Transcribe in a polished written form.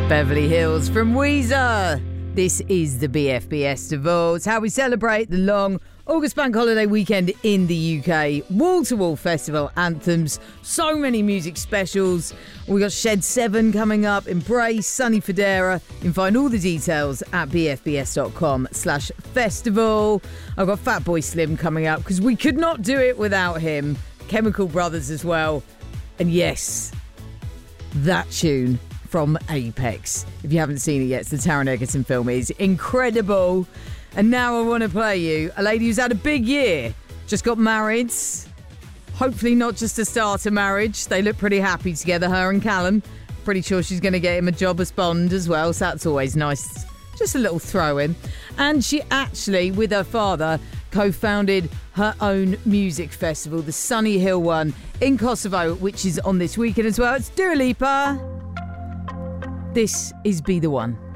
Beverly Hills from Weezer. This is the BFBestival. It's how we celebrate the long August bank holiday weekend in the UK. Wall-to-wall festival anthems, so many music specials. We got Shed 7 coming up, Embrace, Sunny Federa. You can find all the details at bfbs.com/festival. I've got Fatboy Slim coming up because we could not do it without him. Chemical Brothers as well. And yes, that tune from Apex. If you haven't seen it yet, it's the Taron Egerton film. It is incredible. And now I want to play you a lady who's had a big year. Just got married. Hopefully not just to start a marriage. They look pretty happy together, her and Callum. Pretty sure she's going to get him a job as Bond as well, so that's always nice. Just a little throw in. And she actually, with her father, co-founded her own music festival, the Sunny Hill one in Kosovo, which is on this weekend as well. It's Dua Lipa. This is Be The One.